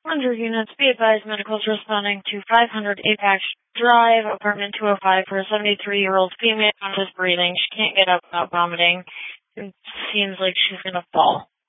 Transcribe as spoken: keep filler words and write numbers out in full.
one hundred units, be advised, medicals responding to five hundred Apex Drive, apartment two oh five, for a seventy-three-year-old female, conscious breathing. She can't get up without vomiting. It seems like she's gonna fall.